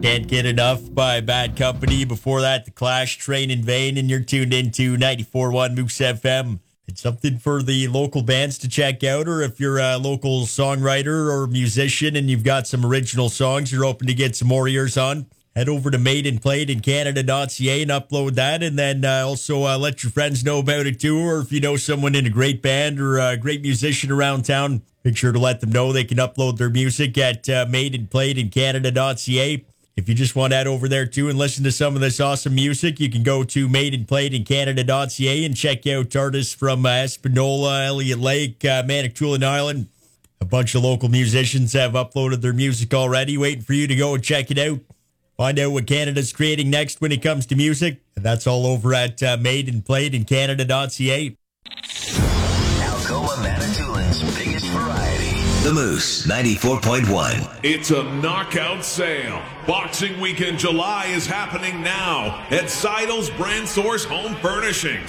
Can't Get Enough by Bad Company. Before that, The Clash, Train in Vain, and you're tuned into 94.1 Moose FM. It's something for the local bands to check out, or if you're a local songwriter or musician and you've got some original songs you're hoping to get some more ears on, head over to madeandplayedincanada.ca and upload that, and then also let your friends know about it too, or if you know someone in a great band or a great musician around town, make sure to let them know they can upload their music at madeandplayedincanada.ca. If you just want to head over there too and listen to some of this awesome music, you can go to madeandplayedincanada.ca and check out artists from Espanola, Elliott Lake, Manitoulin Island. A bunch of local musicians have uploaded their music already, waiting for you to go and check it out. Find out what Canada's creating next when it comes to music. And that's all over at madeandplayedincanada.ca. Algoma Manitoulin's biggest variety. The Moose 94.1. It's a knockout sale. Boxing Weekend July is happening now at Seidel's Brand Source Home Furnishings.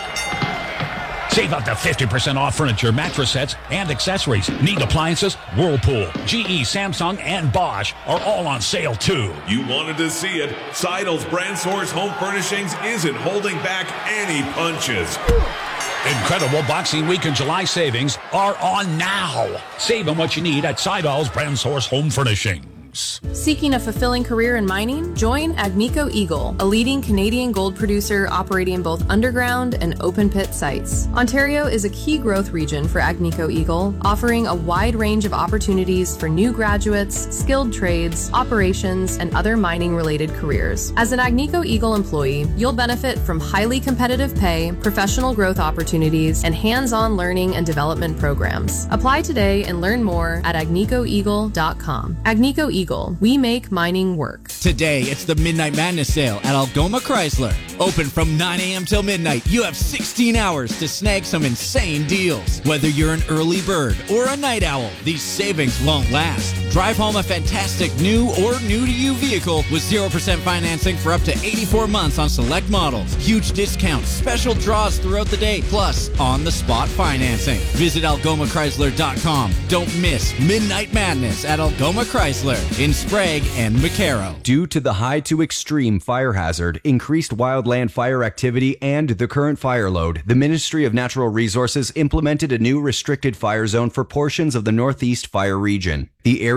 Save up to 50% off furniture, mattress sets, and accessories. Need appliances? Whirlpool, GE, Samsung, and Bosch are all on sale too. You wanted to see it. Seidel's Brand Source Home Furnishings isn't holding back any punches. Incredible Boxing Week and July savings are on now. Save on what you need at Seidel's Brand Source Home Furnishings. Seeking a fulfilling career in mining? Join Agnico Eagle, a leading Canadian gold producer operating both underground and open pit sites. Ontario is a key growth region for Agnico Eagle, offering a wide range of opportunities for new graduates, skilled trades, operations, and other mining-related careers. As an Agnico Eagle employee, you'll benefit from highly competitive pay, professional growth opportunities, and hands-on learning and development programs. Apply today and learn more at agnicoeagle.com. Agnico Eagle. We make mining work. Today, it's the Midnight Madness sale at Algoma Chrysler. Open from 9 a.m. till midnight. You have 16 hours to snag some insane deals. Whether you're an early bird or a night owl, these savings won't last. Drive home a fantastic new or new-to-you vehicle with 0% financing for up to 84 months on select models. Huge discounts, special draws throughout the day, plus on-the-spot financing. Visit algomachrysler.com. Don't miss Midnight Madness at Algoma Chrysler in Sprague and McCarrow. Due to the high to extreme fire hazard, increased wildland fire activity, and the current fire load, the Ministry of Natural Resources implemented a new restricted fire zone for portions of the Northeast Fire Region. The area